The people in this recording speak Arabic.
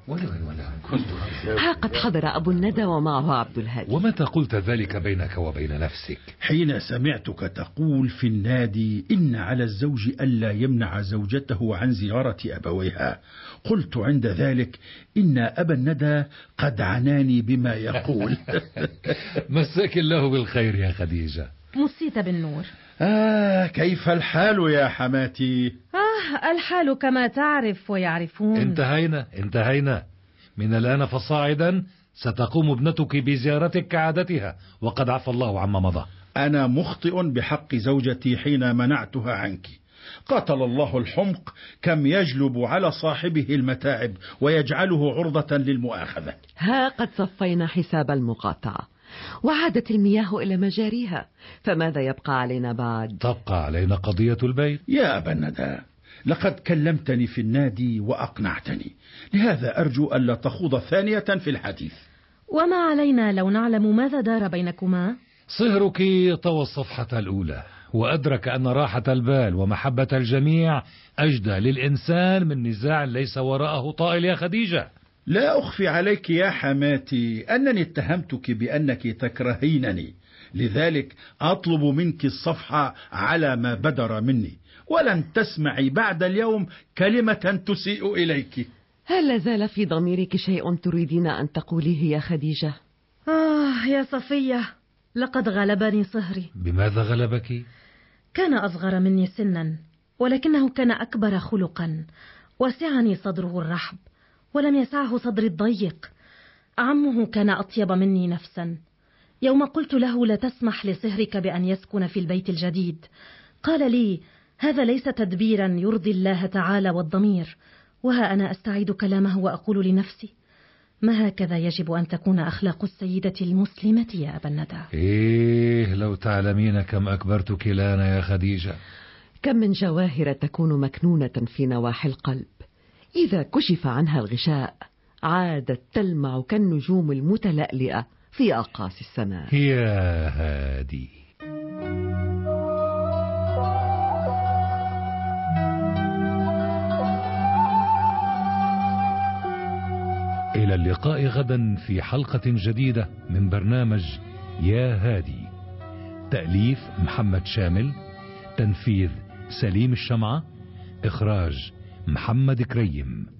ولا كنت ها قد حضر أبو الندى ومعه عبد الهادي. ومتى قلت ذلك بينك وبين نفسك؟ حين سمعتك تقول في النادي إن على الزوج ألا يمنع زوجته عن زيارة أبويها، قلت عند ذلك إن أبا الندى قد عناني بما يقول. مساك الله بالخير يا خديجة. مسيت بالنور. كيف الحال يا حماتي؟ الحال كما تعرف ويعرفون. انتهينا من الآن فصاعدا ستقوم ابنتك بزيارتك كعادتها، وقد عفى الله عما مضى. أنا مخطئ بحق زوجتي حين منعتها عنك. قاتل الله الحمق، كم يجلب على صاحبه المتاعب ويجعله عرضة للمؤاخذة. ها قد صفينا حساب المقاطعة وعادت المياه إلى مجاريها، فماذا يبقى علينا بعد؟ تبقى علينا قضية البيت. يا أبا الندى، لقد كلمتني في النادي وأقنعتني، لهذا أرجو ألا تخوض ثانية في الحديث. وما علينا لو نعلم ماذا دار بينكما؟ صهرك طوى الصفحة الأولى وأدرك أن راحة البال ومحبة الجميع أجدى للإنسان من نزاع ليس وراءه طائل يا خديجة. لا أخفي عليك يا حماتي أنني اتهمتك بأنك تكرهينني، لذلك أطلب منك الصفحة على ما بدر مني، ولن تسمعي بعد اليوم كلمة تسيء إليك. هل لازال في ضميرك شيء تريدين أن تقوليه يا خديجة؟ يا صفية، لقد غلبني صهري. بماذا غلبك؟ كان أصغر مني سنا، ولكنه كان أكبر خلقا، وسعني صدره الرحب ولم يسعه صدري الضيق. عمه كان أطيب مني نفسا. يوم قلت له لا تسمح لصهرك بأن يسكن في البيت الجديد، قال لي هذا ليس تدبيرا يرضي الله تعالى والضمير. وها أنا أستعيد كلامه وأقول لنفسي ما هكذا يجب أن تكون أخلاق السيدة المسلمة يا أبا الندى. لو تعلمين كم أكبرتك لنا يا خديجة. كم من جواهر تكون مكنونة في نواحي القلب، إذا كشف عنها الغشاء عادت تلمع كالنجوم المتلألئة في أقاصي السماء. يا هادي. إلى اللقاء غدا في حلقة جديدة من برنامج يا هادي. تأليف محمد شامل، تنفيذ سليم الشمعة، إخراج محمد كريم.